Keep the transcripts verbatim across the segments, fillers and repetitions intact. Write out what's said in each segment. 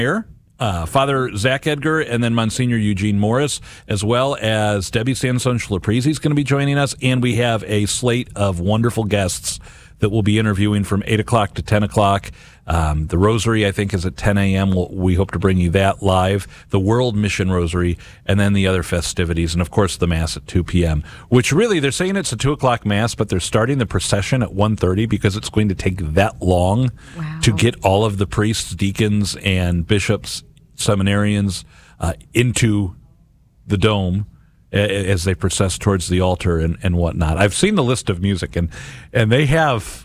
Mayor, uh, Father Zach Edgar, and then Monsignor Eugene Morris, as well as Debbie Sansone Schlaprizi is going to be joining us, and we have a slate of wonderful guests that we'll be interviewing from eight o'clock to ten o'clock. Um, the Rosary, I think, is at ten a.m. We'll, we hope to bring you that live. The World Mission Rosary, and then the other festivities, and, of course, the Mass at two p.m., which really, they're saying it's a two o'clock Mass, but they're starting the procession at one thirty because it's going to take that long wow. to get all of the priests, deacons, and bishops, seminarians uh, into the dome as they process towards the altar and, and whatnot. I've seen the list of music, and and they have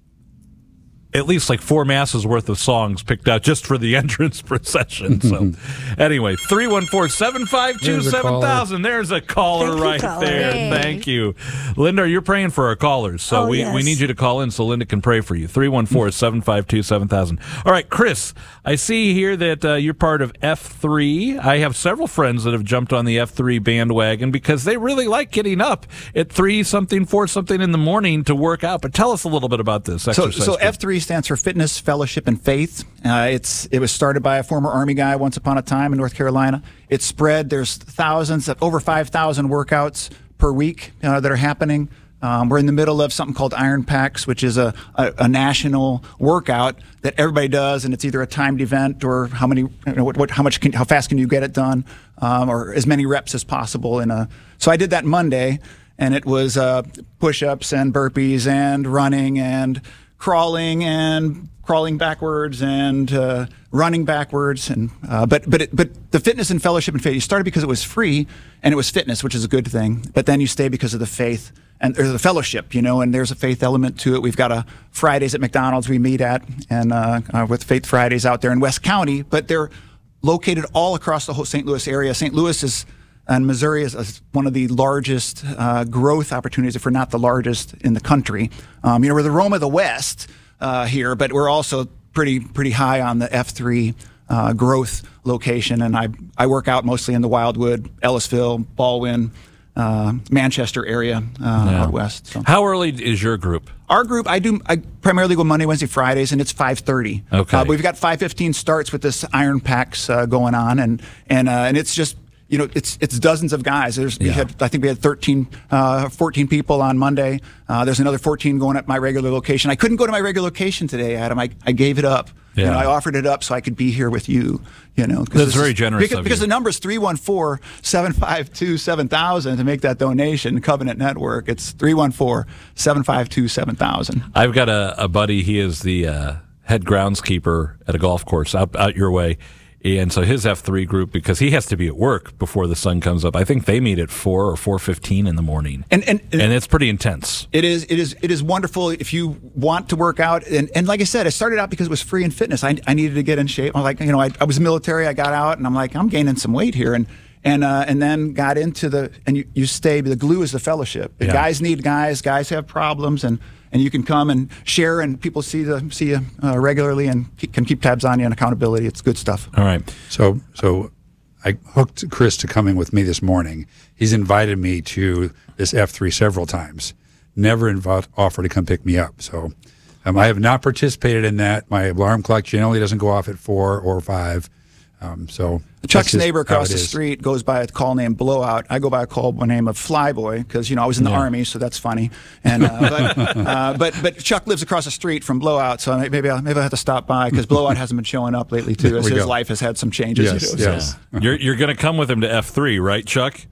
at least like four masses worth of songs picked out just for the entrance procession. So anyway, three one four, seven five two, seven thousand. There's a caller Thank you, right caller. there. Yay. Thank you. Linda, you're praying for our callers, so Oh, we, yes. we need you to call in so Linda can pray for you. three one four, seven five two, seven thousand. All right, Chris, I see here that uh, you're part of F three. I have several friends that have jumped on the F three bandwagon because they really like getting up at three something, four something in the morning to work out. But tell us a little bit about this So, exercise. so group. F three stands for Fitness, Fellowship, and Faith. Uh, it's it was started by a former Army guy once upon a time in North Carolina. It's spread. There's thousands, of, over five thousand workouts per week uh, that are happening. Um, we're in the middle of something called Iron Packs, which is a, a, a national workout that everybody does, and it's either a timed event or how many, you know, what, what, how much, can, how fast can you get it done, um, or as many reps as possible. In a, so I did that Monday, and it was uh, push-ups and burpees and running and crawling and crawling backwards and uh, running backwards, and uh, but but it, but the Fitness and Fellowship and Faith, you started because it was free and it was fitness, which is a good thing. But then you stay because of the faith and or the fellowship, you know. And there's a faith element to it. We've got a Fridays at McDonald's we meet at, and uh, uh, with Faith Fridays out there in West County. But they're located all across the whole Saint Louis area. Saint Louis is and Missouri is, is one of the largest uh, growth opportunities, if we're not the largest in the country. Um, you know, we're the Rome of the West. Uh, here, but we're also pretty pretty high on the F three uh, growth location, and I I work out mostly in the Wildwood, Ellisville, Baldwin, uh, Manchester area uh, Yeah. out west. So. How early is your group? Our group, I do I primarily go Monday, Wednesday, Fridays, and it's five thirty. Okay. Uh, but we've got five fifteen starts with this Iron Packs uh, going on, and and uh, and it's just. You know, it's it's dozens of guys. There's we Yeah. had I think we had thirteen, uh, fourteen people on Monday. Uh, there's another fourteen going at my regular location. I couldn't go to my regular location today, Adam. I, I gave it up. Yeah. You know, I offered it up so I could be here with you. You know, 'cause That's this very is- generous Because, of because you. the number is three one four, seven five two, seven thousand to make that donation. Covenant Network. It's three one four, seven five two, seven thousand. I've got a, a buddy. He is the uh, head groundskeeper at a golf course out, out your way. And so his F three group, because he has to be at work before the sun comes up, I think they meet at four or four fifteen in the morning. And, and, and it's pretty intense. It is. It is. It is wonderful if you want to work out. And, and like I said, I started out because it was free and fitness. I, I needed to get in shape. I'm like, you know, I, I was military. I got out, and I'm like, I'm gaining some weight here, and and uh, and then got into the and you, you stay. The glue is the fellowship. Yeah. Guys need guys. Guys have problems, and and you can come and share, and people see the see you uh, regularly and keep, can keep tabs on you and accountability. It's good stuff. All right. So, so I hooked Chris to coming with me this morning. He's invited me to this F three several times. Never inv- offered to come pick me up. So, um, I have not participated in that. My alarm clock generally doesn't go off at four or five. Um, so Chuck's that's just neighbor how across it the is. street goes by a call named Blowout. I go by a call by name of Flyboy because you know I was in the Yeah. army, so that's funny. And uh, but, uh, but but Chuck lives across the street from Blowout, so maybe I'll, maybe I will have to stop by because Blowout hasn't been showing up lately too. There As we his go. life has had some changes. Yes, you know, so- yes. You're you're going to come with him to F three, right, Chuck?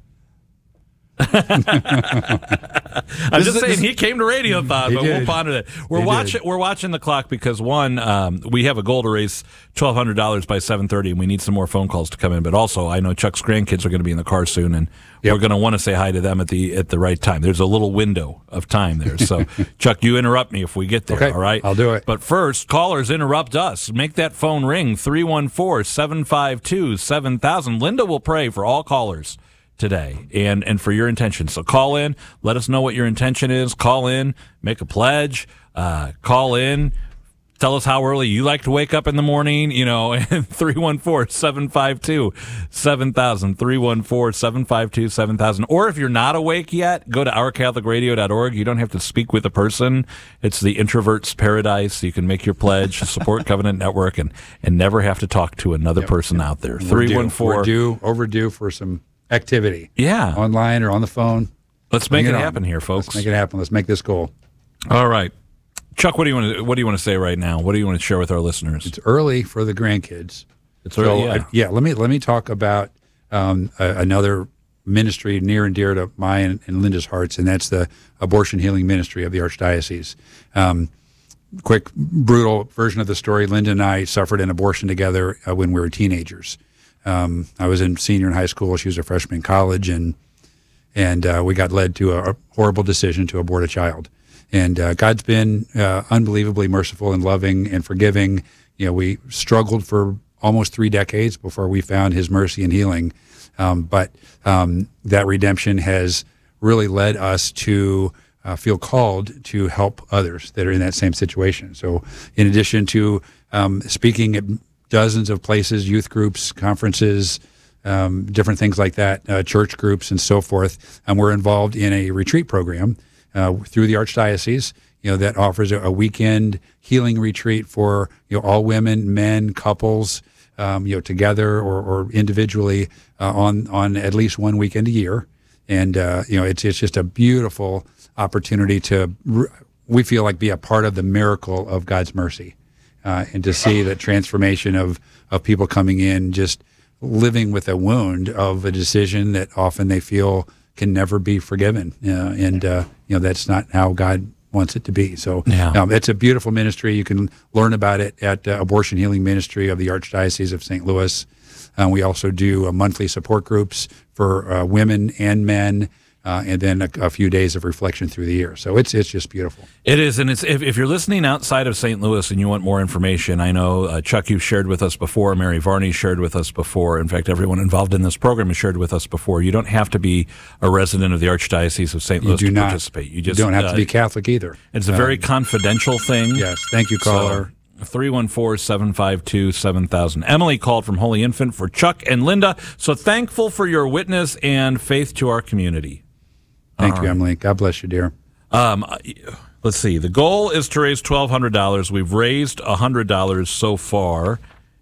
I'm This just is- saying this- he came to Radiothon, He but we'll did. ponder that. We're He watching. did. We're watching the clock because one, um, we have a goal to raise twelve hundred dollars by seven thirty, and we need some more phone calls to come in. But also, I know Chuck's grandkids are going to be in the car soon, and Yep. we're going to want to say hi to them at the at the right time. There's a little window of time there, so Chuck, you interrupt me if we get there. Okay, all right, I'll do it. But first, callers interrupt us. Make that phone ring three one four, seven five two, seven thousand. Linda will pray for all callers today and and for your intention. So call in, let us know what your intention is. Call in, make a pledge, uh, call in, Tell us how early you like to wake up in the morning, you know, and three one four, seven five two, seven thousand, three one four, seven five two, seven thousand. Or if you're not awake yet, go to our catholic radio dot org. You don't have to speak with a person. It's the introvert's paradise. You can make your pledge, support Covenant Network, and, and never have to talk to another yep, person yep. out there. three one four We're due, overdue for some activity. Yeah. Online or on the phone. Let's make it, it happen here, folks. Let's make it happen. Let's make this goal. All right. Chuck, what do you want to what do you want to say right now? What do you want to share with our listeners? It's early for the grandkids. It's early, so, yeah. I, yeah, let me let me talk about um, a, another ministry near and dear to my and, and Linda's hearts, and that's the abortion healing ministry of the Archdiocese. Um, quick, brutal version of the story. Linda and I suffered an abortion together uh, when we were teenagers. Um, I was in senior in high school. She was a freshman in college, and and uh, we got led to a, a horrible decision to abort a child. And uh, God's been uh, unbelievably merciful and loving and forgiving. You know, we struggled for almost three decades before we found His mercy and healing. Um, but um, that redemption has really led us to uh, feel called to help others that are in that same situation. So in addition to um, speaking at dozens of places, youth groups, conferences, um, different things like that, uh, church groups and so forth, and we're involved in a retreat program Uh, through the Archdiocese, you know, that offers a, a weekend healing retreat for, you know, all women, men, couples, um, you know, together or, or individually uh, on on at least one weekend a year. And, uh, you know, it's it's just a beautiful opportunity to, we feel like, be a part of the miracle of God's mercy uh, and to see the transformation of, of people coming in just living with a wound of a decision that often they feel can never be forgiven, uh, and uh, you know that's not how God wants it to be. So yeah. um, it's a beautiful ministry. You can learn about it at uh, Abortion Healing Ministry of the Archdiocese of Saint Louis. Um, we also do uh, monthly support groups for uh, women and men, uh, and then a, a few days of reflection through the year. So it's it's just beautiful. It is, and it's if, if you're listening outside of Saint Louis and you want more information, I know, uh, Chuck, you've shared with us before, Mary Varney shared with us before. In fact, everyone involved in this program has shared with us before. You don't have to be a resident of the Archdiocese of Saint Louis you do to not. participate. You just you don't have uh, to be Catholic either. It's a very um, confidential thing. Yes, thank you, caller. So, three one four, seven five two, seven thousand. Emily called from Holy Infant for Chuck and Linda. So thankful for your witness and faith to our community. Thank All you, right. Emily. God bless you, dear. Um, let's see. The goal is to raise twelve hundred dollars. We've raised one hundred dollars so far,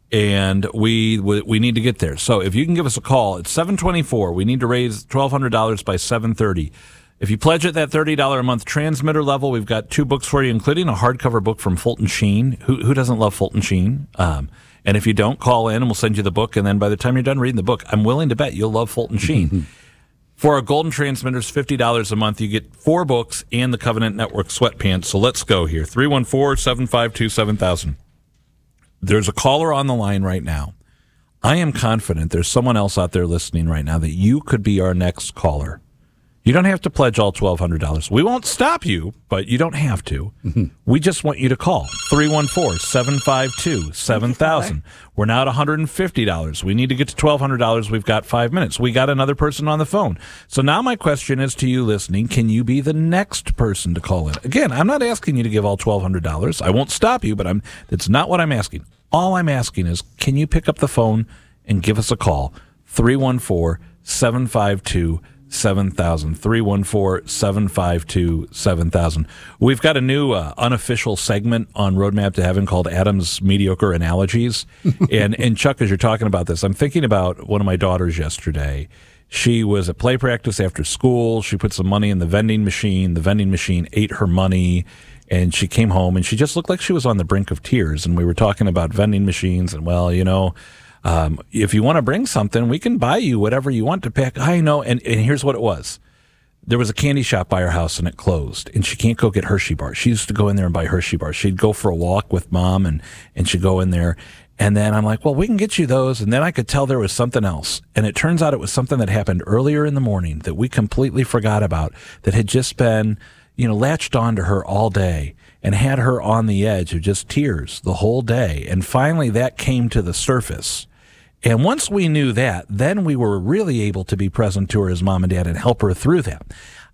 and we, we we need to get there. So if you can give us a call, it's seven twenty-four. We need to raise twelve hundred dollars by seven thirty. If you pledge at that thirty dollars a month transmitter level, we've got two books for you, including a hardcover book from Fulton Sheen. Who, who doesn't love Fulton Sheen? Um, and if you don't, call in and we'll send you the book. And then by the time you're done reading the book, I'm willing to bet you'll love Fulton Sheen. For our golden transmitters, fifty dollars a month, you get four books and the Covenant Network sweatpants. So let's go here. three one four, seven five two, seven thousand. There's a caller on the line right now. I am confident there's someone else out there listening right now that you could be our next caller. You don't have to pledge all twelve hundred dollars. We won't stop you, but you don't have to. Mm-hmm. We just want you to call three one four, seven five two, seven thousand. We're now at one hundred fifty dollars. We need to get to twelve hundred dollars. We've got five minutes. We got another person on the phone. So now my question is to you listening, can you be the next person to call in? Again, I'm not asking you to give all twelve hundred dollars. I won't stop you, but I'm that's not what I'm asking. All I'm asking is, can you pick up the phone and give us a call? three one four, seven five two, seven thousand. three one four, seven five two, seven thousand. We've got a new uh, unofficial segment on Roadmap to Heaven called Adam's Mediocre Analogies. and, and Chuck, as you're talking about this, I'm thinking about one of my daughters yesterday. She was at play practice after school. She put some money in the vending machine. The vending machine ate her money. And she came home, and she just looked like she was on the brink of tears. And we were talking about vending machines, and, well, you know, Um, if you want to bring something, we can buy you whatever you want to pick. I know. And, and here's what it was. There was a candy shop by her house and it closed, and she can't go get Hershey bars. She used to go in there and buy Hershey bars. She'd go for a walk with mom and, and she'd go in there. And then I'm like, well, we can get you those. And then I could tell there was something else. And it turns out it was something that happened earlier in the morning that we completely forgot about, that had just been, you know, latched onto her all day and had her on the edge of just tears the whole day. And finally that came to the surface. And once we knew that, then we were really able to be present to her as mom and dad and help her through that.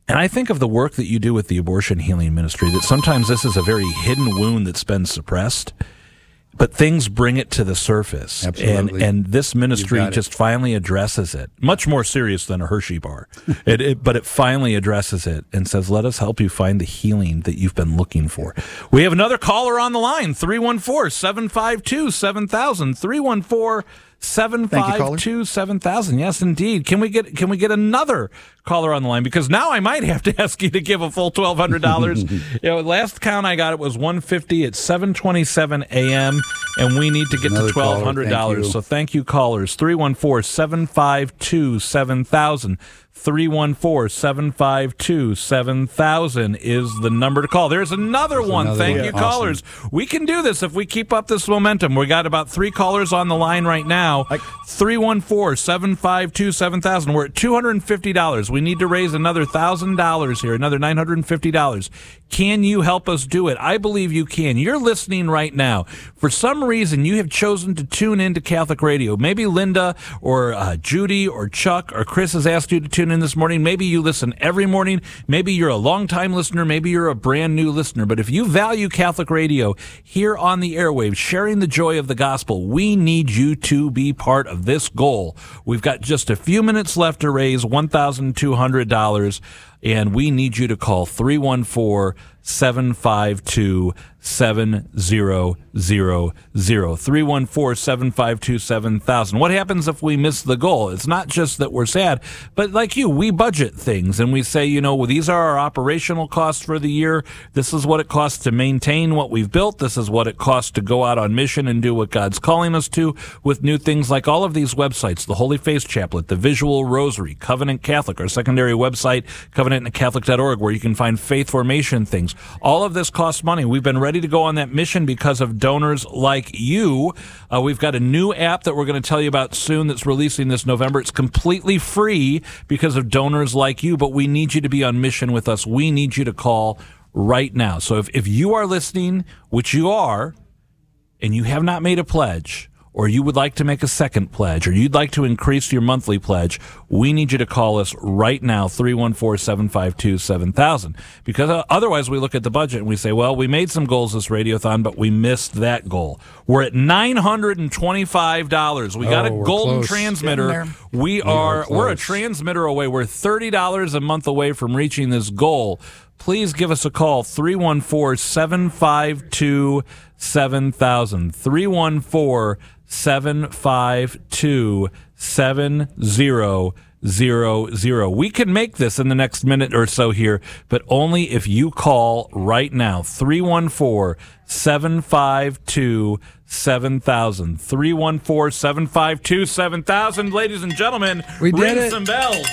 And I think of the work that you do with the abortion healing ministry, that sometimes this is a very hidden wound that's been suppressed, but things bring it to the surface. Absolutely. And, and this ministry You've got just it. finally addresses it. Much more serious than a Hershey bar. it, it, but it finally addresses it and says, let us help you find the healing that you've been looking for. We have another caller on the line, three one four, seven five two, seven thousand, three one four, seven five two, seven thousand. Yes, indeed. Can we get can we get another caller on the line? Because now I might have to ask you to give a full twelve hundred dollars. You know, last count I got, it was one fifty at seven twenty-seven a.m., and we need to get Another to twelve hundred dollars. caller. Thank you. So thank you, callers. three one four, seven five two, seven thousand. three one four, seven five two, seven thousand is the number to call. There's another There's one. another Thank one. you, Awesome. callers. We can do this if we keep up this momentum. We got about three callers on the line right now. three one four, seven five two, seven thousand. We're at two hundred fifty dollars. We need to raise another one thousand dollars here, another nine hundred fifty dollars. Can you help us do it? I believe you can. You're listening right now. For some reason, you have chosen to tune into Catholic Radio. Maybe Linda or uh, Judy or Chuck or Chris has asked you to tune in this morning. Maybe you listen every morning. Maybe you're a longtime listener. Maybe you're a brand new listener. But if you value Catholic Radio here on the airwaves, sharing the joy of the gospel, we need you to be part of this goal. We've got just a few minutes left to raise one thousand two hundred dollars. And we need you to call three one four, seven five two, seven zero zero zero. three one four, seven five two, seven thousand. What happens if we miss the goal? It's not just that we're sad, but like you, we budget things and we say, you know, well, these are our operational costs for the year. This is what it costs to maintain what we've built. This is what it costs to go out on mission and do what God's calling us to with new things like all of these websites, the Holy Face Chaplet, the Visual Rosary, Covenant Catholic, our secondary website, covenant catholic dot org, where you can find faith formation things. All of this costs money. We've been ready to go on that mission because of donors like you. Uh, we've got a new app that we're going to tell you about soon that's releasing this November. It's completely free because of donors like you, but we need you to be on mission with us. We need you to call right now. So if, if you are listening, which you are, and you have not made a pledge, or you would like to make a second pledge, or you'd like to increase your monthly pledge, we need you to call us right now, three one four, seven five two, seven thousand. Because uh, otherwise we look at the budget and we say, well, we made some goals this Radiothon, but we missed that goal. We're at nine hundred twenty-five dollars. We got Oh, a we're golden close. transmitter. Getting there. We are are, we're a close. transmitter away. We're thirty dollars a month away from reaching this goal. Please give us a call, three one four, seven five two, seven thousand. three one four, seven five two, seven zero zero zero. We can make this in the next minute or so here, but only if you call right now, three one four, seven five two, seven thousand. three one four, seven five two, seven thousand. Ladies and gentlemen, We did ring it. some bells.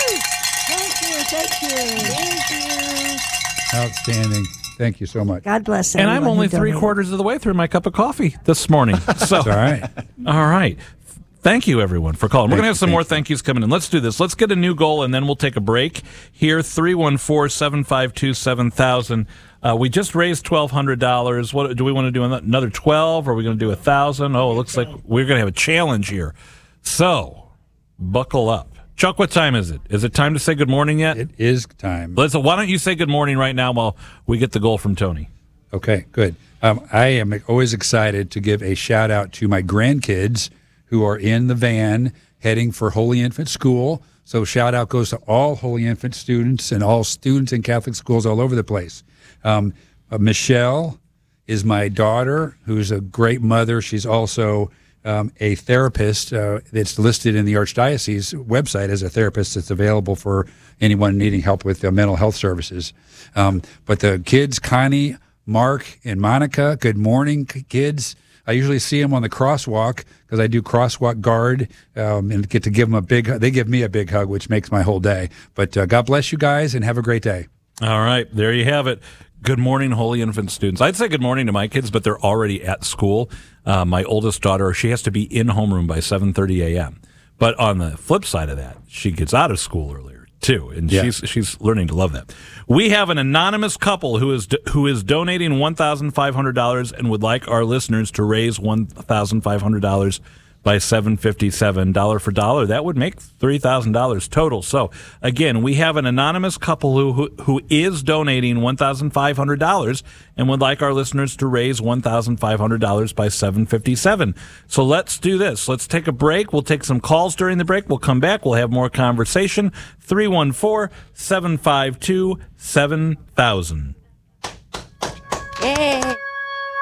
Thank you, thank you, thank you. Outstanding. Thank you so much. God bless And everyone I'm only who three donated. quarters of the way through my cup of coffee this morning. So, All right. all right. Thank you, everyone, for calling. We're Thank going to have you, some thank more you. thank yous coming in. Let's do this. Let's get a new goal, and then we'll take a break. Here, three one four, seven five two, seven thousand. Uh, we just raised twelve hundred dollars. What do we want to do? Another twelve? Or are we going to do one thousand? Oh, it looks like we're going to have a challenge here. So, buckle up. Chuck, what time is it? Is it time to say good morning yet? It is time. Lisa, why don't you say good morning right now while we get the goal from Tony? Okay, good. Um, I am always excited to give a shout out to my grandkids who are in the van heading for Holy Infant School. So shout out goes to all Holy Infant students and all students in Catholic schools all over the place. Um, uh, Michelle is my daughter, who's a great mother. She's also um, a therapist uh, that's listed in the Archdiocese website as a therapist that's available for anyone needing help with uh, mental health services. Um, but the kids, Connie, Mark, and Monica, good morning, kids. I usually see them on the crosswalk because I do crosswalk guard um, and get to give them a big, they give me a big hug, which makes my whole day. But uh, God bless you guys and have a great day. All right, there you have it. Good morning, Holy Infant students. I'd say good morning to my kids, but they're already at school. Uh, my oldest daughter, she has to be in homeroom by seven thirty a.m. But on the flip side of that, she gets out of school earlier too, and Yeah. she's she's learning to love that. We have an anonymous couple who is who is donating one thousand five hundred dollars and would like our listeners to raise one thousand five hundred dollars. by seven fifty-seven, dollar for dollar. That would make three thousand dollars total. So, again, we have an anonymous couple who who, who is donating one thousand five hundred dollars and would like our listeners to raise one thousand five hundred dollars by seven fifty-seven. So let's do this. Let's take a break. We'll take some calls during the break. We'll come back. We'll have more conversation. three one four, seven five two, seven thousand. Yay.